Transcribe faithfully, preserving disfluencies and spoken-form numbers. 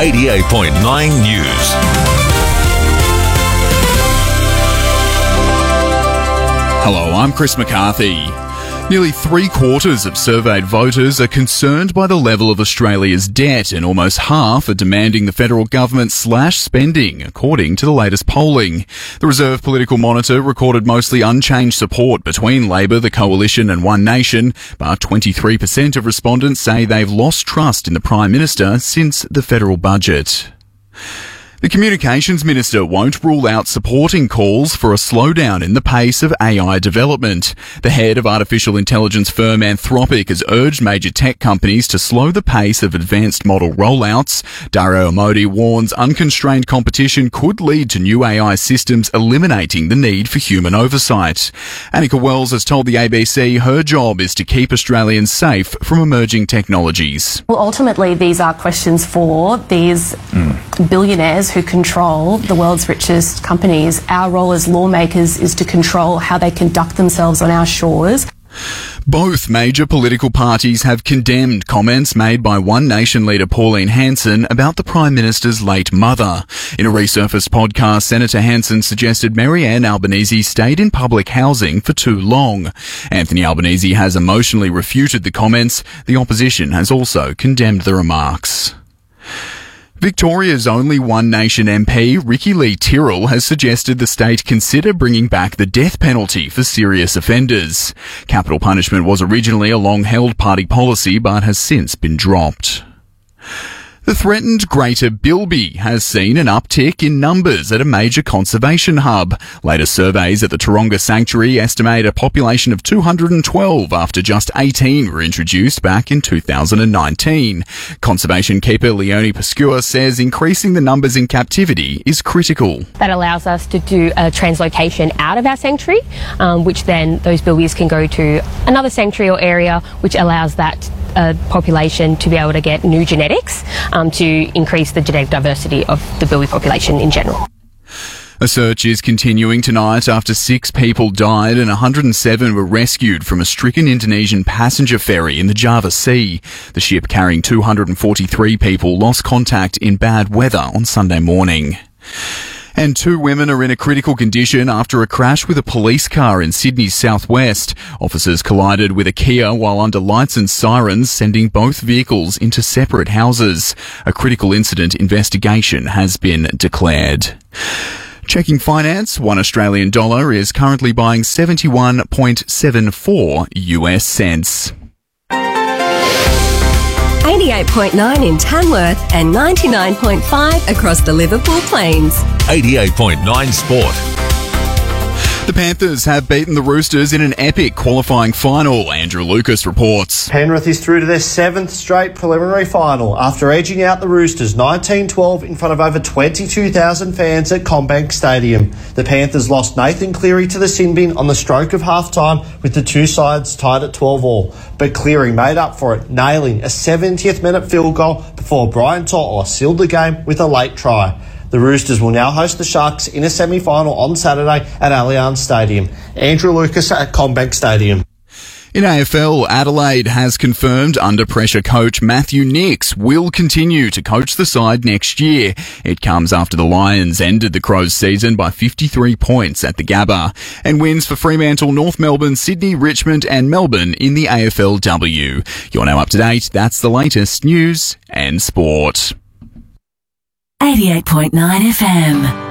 eighty-eight point nine News. Hello, I'm Chris McCarthy. Nearly three quarters of surveyed voters are concerned by the level of Australia's debt, and almost half are demanding the federal government slash spending, according to the latest polling. The Reserve Political Monitor recorded mostly unchanged support between Labor, the Coalition and One Nation, but twenty-three percent of respondents say they've lost trust in the Prime Minister since the federal budget. The Communications Minister won't rule out supporting calls for a slowdown in the pace of A I development. The head of artificial intelligence firm Anthropic has urged major tech companies to slow the pace of advanced model rollouts. Dario Amodi warns unconstrained competition could lead to new A I systems eliminating the need for human oversight. Annika Wells has told the A B C her job is to keep Australians safe from emerging technologies. Well, ultimately, these are questions for these mm. billionaires who control the world's richest companies. Our role as lawmakers is to control how they conduct themselves on our shores. Both major political parties have condemned comments made by One Nation leader Pauline Hanson about the Prime Minister's late mother. In a resurfaced podcast, Senator Hanson suggested Maryanne Albanese stayed in public housing for too long. Anthony Albanese has emotionally refuted the comments. The opposition has also condemned the remarks. Victoria's only One Nation M P, Ricky Lee Tyrrell, has suggested the state consider bringing back the death penalty for serious offenders. Capital punishment was originally a long-held party policy but has since been dropped. The threatened Greater Bilby has seen an uptick in numbers at a major conservation hub. Latest surveys at the Taronga Sanctuary estimate a population of two hundred twelve after just eighteen were introduced back in two thousand nineteen. Conservation keeper Leonie Pascua says increasing the numbers in captivity is critical. That allows us to do a translocation out of our sanctuary, um, which then those bilbies can go to another sanctuary or area, which allows that uh, population to be able to get new genetics um, to increase the genetic diversity of the bilby population in general. A search is continuing tonight after six people died and one hundred seven were rescued from a stricken Indonesian passenger ferry in the Java Sea. The ship carrying two hundred forty-three people lost contact in bad weather on Sunday morning. And two women are in a critical condition after a crash with a police car in Sydney's southwest. Officers collided with a Kia while under lights and sirens, sending both vehicles into separate houses. A critical incident investigation has been declared. Checking finance, one Australian dollar is currently buying seventy-one point seven four U S cents. eighty-eight point nine in Tamworth and ninety-nine point five across the Liverpool Plains. eighty-eight point nine Sport. The Panthers have beaten the Roosters in an epic qualifying final. Andrew Lucas reports. Penrith is through to their seventh straight preliminary final after edging out the Roosters nineteen twelve in front of over twenty-two thousand fans at CommBank Stadium. The Panthers lost Nathan Cleary to the sin bin on the stroke of half-time with the two sides tied at twelve all. But Cleary made up for it, nailing a seventieth minute field goal before Brian To'o sealed the game with a late try. The Roosters will now host the Sharks in a semi-final on Saturday at Allianz Stadium. Andrew Lucas at CommBank Stadium. In A F L, Adelaide has confirmed under-pressure coach Matthew Nicks will continue to coach the side next year. It comes after the Lions ended the Crows season by fifty-three points at the Gabba. And wins for Fremantle, North Melbourne, Sydney, Richmond and Melbourne in the A F L W. You're now up to date. That's the latest news and sport. eighty-eight point nine F M.